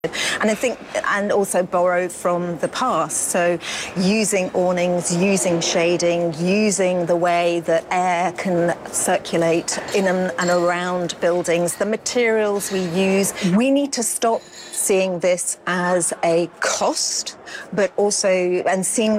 And I think, and also borrow from the past. So using awnings, using shading, using the way that air can circulate in and around buildings, the materials we use. We need to stop seeing this as a cost, but also, and seeing